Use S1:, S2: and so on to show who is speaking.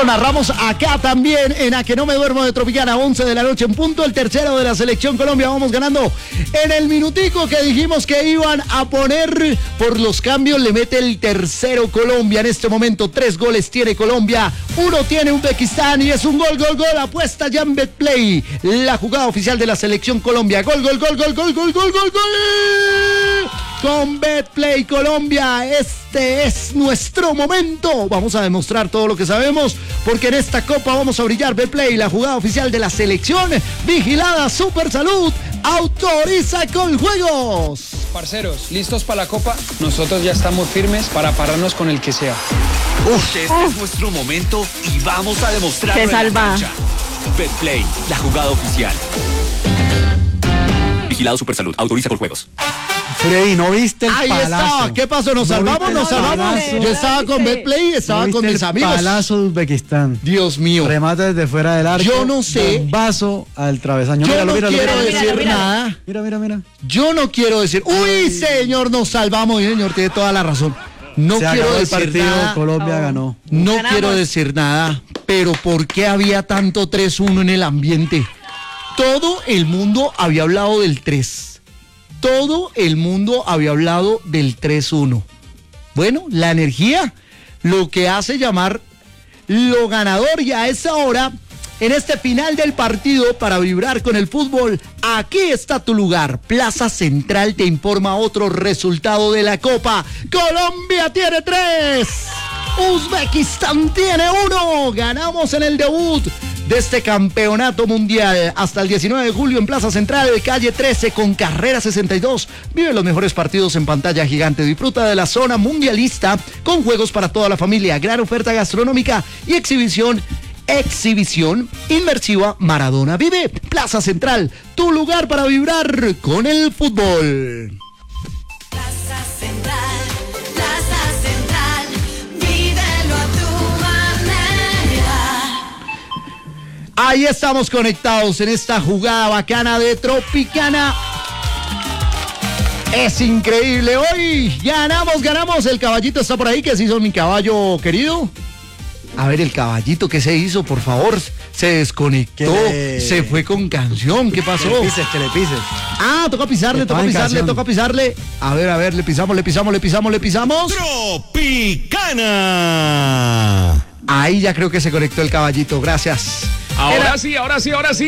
S1: narramos acá también en A Que No Me Duermo de Tropicana, 11 de la noche en punto, el tercero de la selección Colombia. Vamos ganando en el minutico que dijimos que iban a poner por los cambios. Le mete el tercero Colombia. En este momento 3 goles tiene Colombia, 1 tiene Uzbekistán y es un gol. Apuesta ya en Betplay, la jugada oficial de la selección Colombia. Gol. Con Betplay Colombia, este es nuestro momento. Vamos a demostrar todo lo que sabemos, porque en esta copa vamos a brillar. Betplay, la jugada oficial de la selección, vigilada Supersalud, autoriza Coljuegos.
S2: Parceros, ¿listos para la copa? Nosotros ya estamos firmes para pararnos con el que sea.
S3: Este es nuestro momento y vamos a demostrarlo en la cancha. Betplay, la jugada oficial. Vigilado Supersalud, autoriza Coljuegos.
S4: Freddy, ¿no viste el
S1: Ahí
S4: palazo?
S1: Estaba. ¿Qué pasó? ¿Nos salvamos? Yo estaba con Betplay, estaba con mis amigos.
S4: Palazo de Uzbekistán.
S1: Dios mío.
S4: Remata desde fuera del arco.
S1: Yo no sé.
S4: Bombazo al travesaño.
S1: Yo no quiero decir nada.
S4: Mira.
S1: Yo no quiero decir. Uy, señor, nos salvamos. Señor, tiene toda la razón. No quiero decir
S4: partido,
S1: nada.
S4: Colombia ganó.
S1: No quiero decir nada. Pero ¿por qué había tanto 3-1 en el ambiente? Todo el mundo había hablado del 3. Todo el mundo había hablado del 3-1. Bueno, la energía, lo que hace llamar lo ganador, y a esa hora, en este final del partido, para vibrar con el fútbol, aquí está tu lugar. Plaza Central te informa otro resultado de la Copa. Colombia tiene 3. Uzbekistán tiene 1. Ganamos en el debut de este campeonato mundial. Hasta el 19 de julio en Plaza Central, calle 13 con carrera 62. Vive los mejores partidos en pantalla gigante. Disfruta de la zona mundialista con juegos para toda la familia, gran oferta gastronómica y exhibición inmersiva. Maradona vive. Plaza Central, tu lugar para vibrar con el fútbol. Ahí estamos conectados en esta jugada bacana de Tropicana. Es increíble. Hoy ganamos. El caballito está por ahí. ¿Qué se hizo mi caballo querido? A ver, el caballito, ¿qué se hizo? Por favor, se desconectó. Se fue con canción. ¿Qué pasó?
S4: Que le pises.
S1: Ah, toca pisarle. A ver, le pisamos.
S5: Tropicana.
S1: Ahí ya creo que se conectó el caballito. Gracias.
S2: Ahora sí.